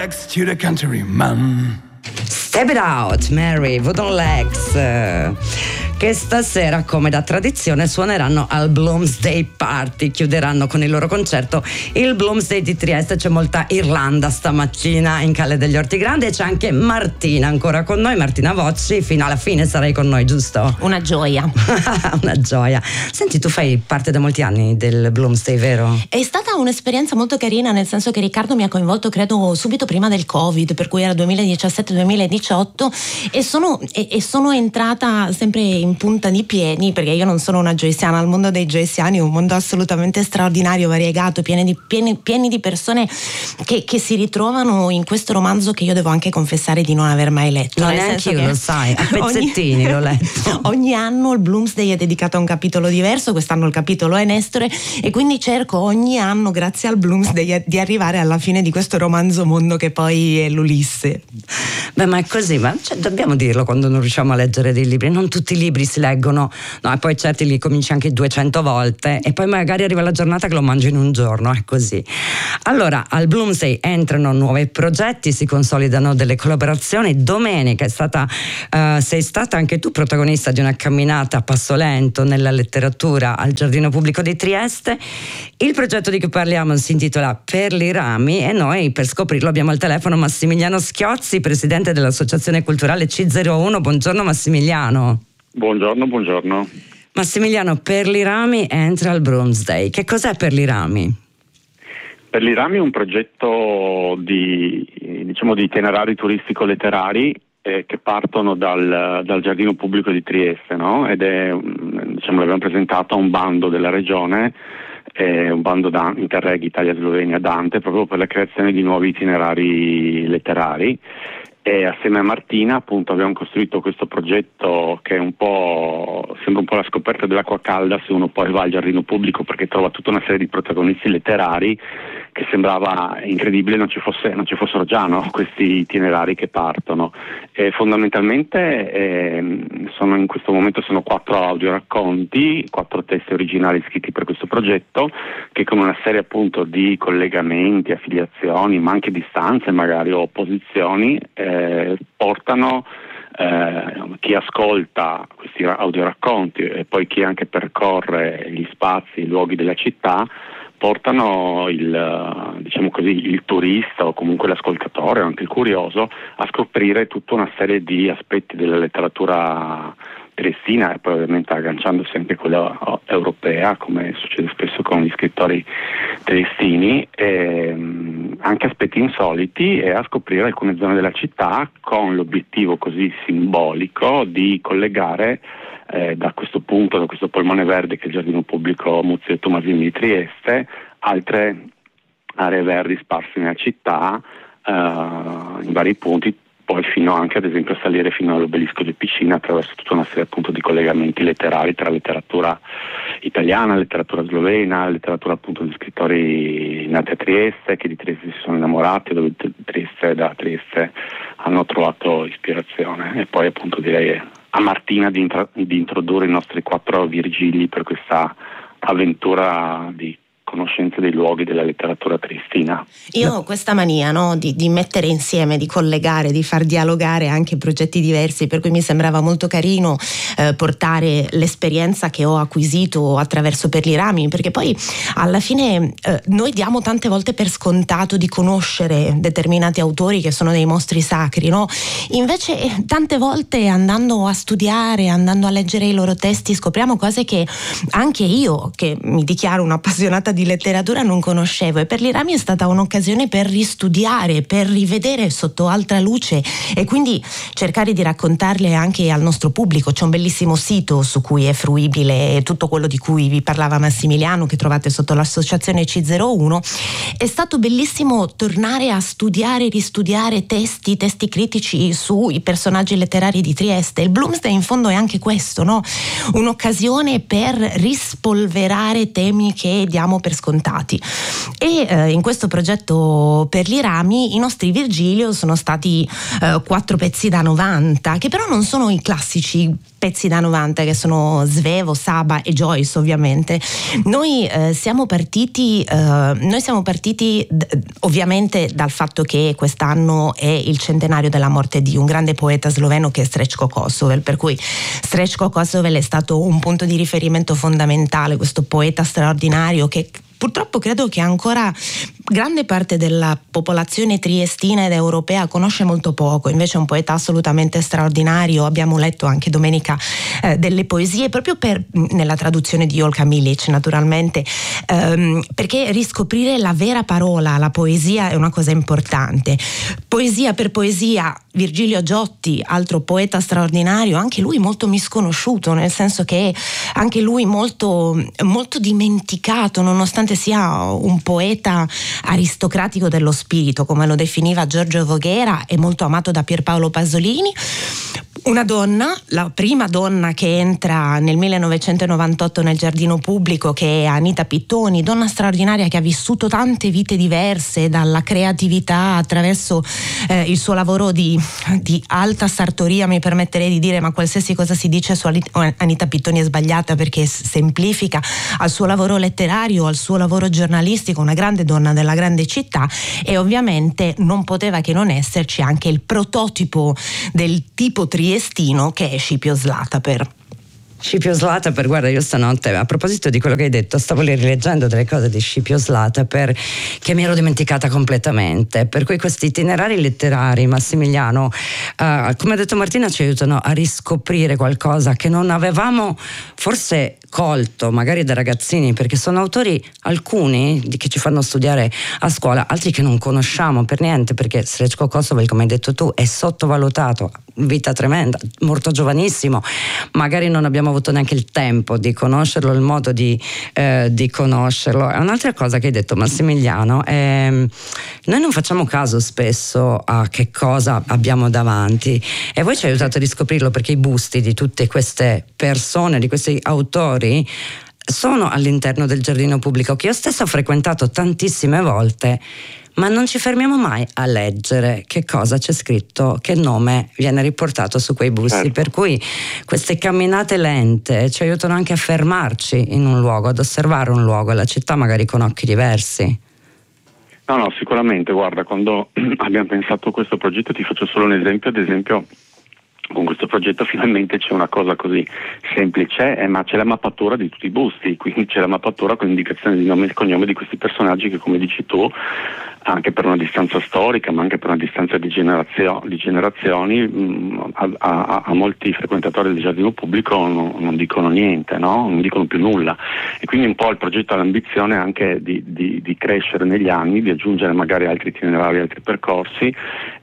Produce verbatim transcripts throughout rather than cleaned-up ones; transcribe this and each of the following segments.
legs to the countryman. Step It Out, Mary, Wooden Legs, che stasera, come da tradizione, suoneranno al Bloomsday Party. Chiuderanno con il loro concerto il Bloomsday di Trieste. C'è molta Irlanda stamattina in Calle degli Orti Grandi, e c'è anche Martina ancora con noi, Martina Vocci. Fino alla fine sarai con noi, giusto? Una gioia. Una gioia. Senti, tu fai parte da molti anni del Bloomsday, vero? È stata un'esperienza molto carina, nel senso che Riccardo mi ha coinvolto, credo, subito prima del Covid, per cui era duemiladiciassette duemiladiciotto, e sono, e, e sono entrata sempre in punta di piedi, perché io non sono una joysiana. Il mondo dei joysiani è un mondo assolutamente straordinario, variegato, pieni di, pieni, pieni di persone che, che si ritrovano in questo romanzo che io devo anche confessare di non aver mai letto. Non neanche io, lo sai, a pezzettini ogni, l'ho letto. Ogni anno il Bloomsday è dedicato a un capitolo diverso, quest'anno il capitolo è Nestore, e quindi cerco ogni anno, grazie al Bloomsday, di arrivare alla fine di questo romanzo mondo che poi è l'Ulisse. Beh, ma è così, ma cioè, dobbiamo dirlo quando non riusciamo a leggere dei libri. Non tutti i libri si leggono, no, e poi certi li cominci anche duecento volte e poi magari arriva la giornata che lo mangi in un giorno, è così. Allora, al Bloomsday entrano nuovi progetti, si consolidano delle collaborazioni. Domenica è stata, uh, sei stata anche tu protagonista di una camminata a passo lento nella letteratura al Giardino Pubblico di Trieste. Il progetto di cui parliamo si intitola Per i rami, e noi per scoprirlo abbiamo al telefono Massimiliano Schiozzi, presidente dell'Associazione Culturale C zero uno. Buongiorno Massimiliano. Buongiorno, buongiorno. Massimiliano, Per i rami entra al Bloomsday. Che cos'è Per i rami? Per i rami è un progetto di, diciamo, di itinerari turistico-letterari eh, che partono dal, dal Giardino Pubblico di Trieste, no? Ed è, diciamo, l'abbiamo presentato a un bando della regione, eh, un bando da Interreg Italia-Slovenia Dante, proprio per la creazione di nuovi itinerari letterari. E assieme a Martina, appunto, abbiamo costruito questo progetto che è un po', sembra un po' la scoperta dell'acqua calda se uno poi va al Giardino Pubblico, perché trova tutta una serie di protagonisti letterari che sembrava incredibile non ci fosse, non ci fossero già, no? Questi itinerari che partono. E fondamentalmente eh, sono in questo momento sono quattro audioracconti, quattro testi originali scritti per questo progetto, che con una serie appunto di collegamenti, affiliazioni, ma anche distanze magari o opposizioni eh, portano eh, chi ascolta questi audioracconti e poi chi anche percorre gli spazi, i luoghi della città, portano il, diciamo così, il turista o comunque l'ascoltatore o anche il curioso a scoprire tutta una serie di aspetti della letteratura triestina, e poi ovviamente agganciandosi anche quella europea, come succede spesso con gli scrittori triestini, e anche aspetti insoliti, e a scoprire alcune zone della città con l'obiettivo così simbolico di collegare Eh, da questo punto, da questo polmone verde che è il Giardino Pubblico Muzio Tomasini di Trieste, altre aree verdi sparse nella città eh, in vari punti, poi fino anche ad esempio a salire fino all'obelisco di Piscina, attraverso tutta una serie appunto di collegamenti letterari tra letteratura italiana, letteratura slovena, letteratura appunto di scrittori nati a Trieste, che di Trieste si sono innamorati, dove Trieste, da Trieste hanno trovato ispirazione. E poi appunto direi a Martina di, intra- di introdurre i nostri quattro Virgili per questa avventura di conoscenza dei luoghi della letteratura triestina. Io ho questa mania, no, di, di mettere insieme, di collegare, di far dialogare anche progetti diversi, per cui mi sembrava molto carino eh, portare l'esperienza che ho acquisito attraverso Per i rami, perché poi alla fine eh, noi diamo tante volte per scontato di conoscere determinati autori che sono dei mostri sacri, no? Invece eh, tante volte andando a studiare, andando a leggere i loro testi, scopriamo cose che anche io, che mi dichiaro un'appassionata di letteratura, non conoscevo, e Per i rami è stata un'occasione per ristudiare, per rivedere sotto altra luce e quindi cercare di raccontarle anche al nostro pubblico. C'è un bellissimo sito su cui è fruibile tutto quello di cui vi parlava Massimiliano, che trovate sotto l'associazione C zero uno. È stato bellissimo tornare a studiare, ristudiare testi, testi critici sui personaggi letterari di Trieste. Il Bloomsday in fondo è anche questo, no? Un'occasione per rispolverare temi che diamo per scontati. E eh, in questo progetto Per i rami i nostri Virgilio sono stati eh, quattro pezzi da novanta, che però non sono i classici pezzi da novanta che sono Svevo, Saba e Joyce ovviamente. Noi eh, siamo partiti, eh, noi siamo partiti d- ovviamente dal fatto che quest'anno è il centenario della morte di un grande poeta sloveno che è Srećko Kosovel, per cui Srećko Kosovel è stato un punto di riferimento fondamentale, questo poeta straordinario che purtroppo credo che ancora grande parte della popolazione triestina ed europea conosce molto poco. Invece è un poeta assolutamente straordinario. Abbiamo letto anche domenica eh, delle poesie proprio per, nella traduzione di Olka Milic naturalmente, ehm, perché riscoprire la vera parola, la poesia è una cosa importante. Poesia per poesia, Virgilio Giotti, altro poeta straordinario, anche lui molto misconosciuto, nel senso che anche lui molto, molto dimenticato, nonostante sia un poeta aristocratico dello spirito, come lo definiva Giorgio Voghera, e molto amato da Pierpaolo Pasolini. Una donna, la prima donna che entra nel millenovecentonovantotto nel giardino pubblico, che è Anita Pittoni, donna straordinaria che ha vissuto tante vite diverse, dalla creatività attraverso eh, il suo lavoro di, di alta sartoria, mi permetterei di dire, ma qualsiasi cosa si dice su Anita Pittoni è sbagliata perché semplifica, al suo lavoro letterario, al suo lavoro giornalistico, una grande donna della grande città. E ovviamente non poteva che non esserci anche il prototipo del tipo triestino che è Scipio Zlataper. Scipio Zlataper, guarda, io stanotte, a proposito di quello che hai detto, stavo rileggendo delle cose di Scipio Zlataper che mi ero dimenticata completamente, per cui questi itinerari letterari, Massimiliano, uh, come ha detto Martina, ci aiutano a riscoprire qualcosa che non avevamo forse colto magari da ragazzini, perché sono autori, alcuni di che ci fanno studiare a scuola, altri che non conosciamo per niente, perché Srećko Kosovel, come hai detto tu, è sottovalutato, vita tremenda, morto giovanissimo, magari non abbiamo avuto neanche il tempo di conoscerlo, il modo di, eh, di conoscerlo. E un'altra cosa che hai detto, Massimiliano, è, noi non facciamo caso spesso a che cosa abbiamo davanti, e voi ci aiutate a riscoprirlo, perché i busti di tutte queste persone, di questi autori, sono all'interno del giardino pubblico, che io stessa ho frequentato tantissime volte, ma non ci fermiamo mai a leggere che cosa c'è scritto, che nome viene riportato su quei busti. Certo. Per cui queste camminate lente ci aiutano anche a fermarci in un luogo, ad osservare un luogo e la città magari con occhi diversi. No, no, sicuramente, guarda, quando abbiamo pensato a questo progetto, ti faccio solo un esempio, ad esempio con questo progetto finalmente c'è una cosa così semplice, eh, ma c'è la mappatura di tutti i busti, quindi c'è la mappatura con indicazione di nome e cognome di questi personaggi che, come dici tu, anche per una distanza storica, ma anche per una distanza di, generazio- di generazioni, mh, a, a, a molti frequentatori del giardino pubblico non, non dicono niente, no? Non dicono più nulla, e quindi un po' il progetto ha l'ambizione anche di, di, di crescere negli anni, di aggiungere magari altri itinerari, altri percorsi.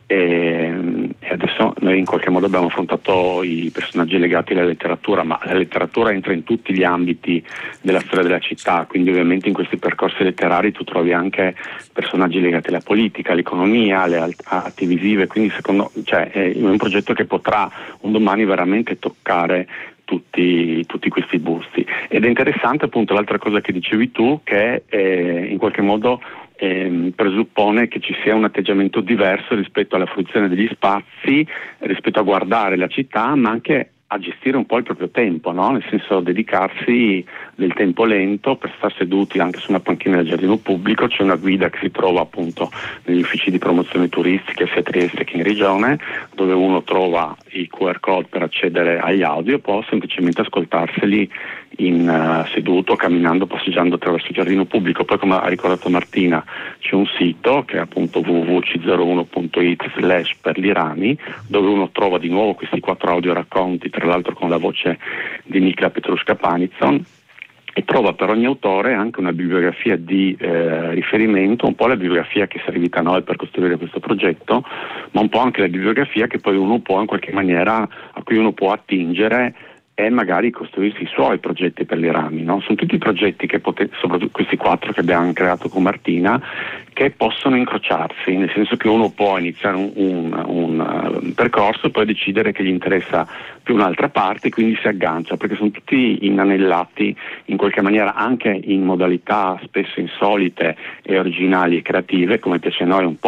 E adesso noi in qualche modo abbiamo affrontato i personaggi legati alla letteratura, ma la letteratura entra in tutti gli ambiti della storia della città, quindi ovviamente in questi percorsi letterari tu trovi anche personaggi legati alla politica, all'economia, alle arti visive, quindi secondo, cioè, è un progetto che potrà un domani veramente toccare Tutti, tutti questi busti. Ed è interessante appunto l'altra cosa che dicevi tu, che eh, in qualche modo eh, presuppone che ci sia un atteggiamento diverso rispetto alla fruizione degli spazi, rispetto a guardare la città, ma anche a gestire un po' il proprio tempo, no? Nel senso dedicarsi del tempo lento per star seduti anche su una panchina del giardino pubblico. C'è una guida che si trova appunto negli uffici di promozione turistica sia a Trieste che in Regione, dove uno trova i Q R code per accedere agli audio e può semplicemente ascoltarseli in uh, seduto, camminando, passeggiando attraverso il giardino pubblico. Poi, come ha ricordato Martina, c'è un sito che è appunto w w w punto c zero uno punto i t slash per gli rami, dove uno trova di nuovo questi quattro audio racconti, tra l'altro con la voce di Nikla Petruška-Panizon, e trova per ogni autore anche una bibliografia di eh, riferimento, un po' la bibliografia che è servita a noi per costruire questo progetto, ma un po' anche la bibliografia che poi uno può in qualche maniera, a cui uno può attingere e magari costruirsi i suoi progetti per le rami, no? Sono tutti progetti che pote- soprattutto questi quattro che abbiamo creato con Martina, che possono incrociarsi, nel senso che uno può iniziare un, un, un, un percorso e poi decidere che gli interessa più un'altra parte, quindi si aggancia, perché sono tutti inanellati in qualche maniera anche in modalità spesso insolite e originali e creative, come piace a noi un po'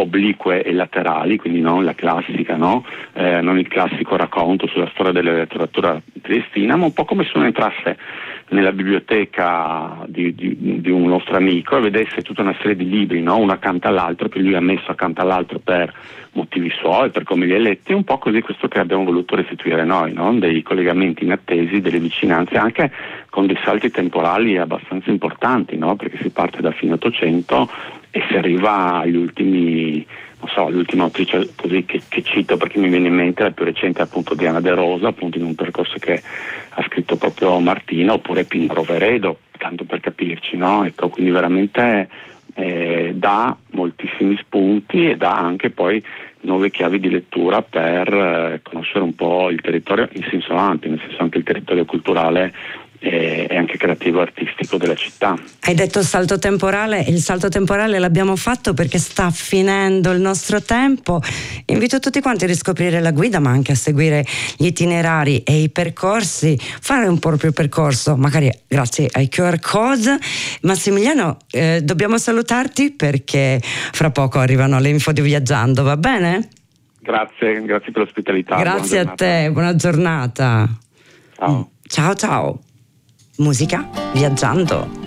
oblique e laterali, quindi non la classica, no? eh, non il classico racconto sulla storia della letteratura triestina, ma un po' come se uno entrasse nella biblioteca di, di, di un nostro amico e vedesse tutta una serie di libri, no? Uno accanto all'altro, che lui ha messo accanto all'altro per motivi suoi, per come li ha letti, un po' così questo che abbiamo voluto restituire noi, no? Dei collegamenti inattesi, delle vicinanze, anche con dei salti temporali abbastanza importanti, no? Perché si parte da fine Ottocento e si arriva agli ultimi, non so, l'ultima autrice così che, che cito perché mi viene in mente la più recente, appunto Diana De Rosa, appunto in un percorso che ha scritto proprio Martina, oppure Pino Roveredo, tanto per capirci, no? Ecco, quindi veramente eh, dà moltissimi spunti e dà anche poi nuove chiavi di lettura per eh, conoscere un po' il territorio in senso ampio, nel senso anche il territorio culturale e anche creativo artistico della città. Hai detto salto temporale, il salto temporale l'abbiamo fatto perché sta finendo il nostro tempo. Invito tutti quanti a riscoprire la guida, ma anche a seguire gli itinerari e i percorsi, fare un proprio percorso, magari grazie ai Q R code. Massimiliano, eh, dobbiamo salutarti perché fra poco arrivano le info di Viaggiando, va bene? Grazie, grazie per l'ospitalità. Grazie a te, buona giornata. Ciao. Ciao ciao. Musica Viaggiando.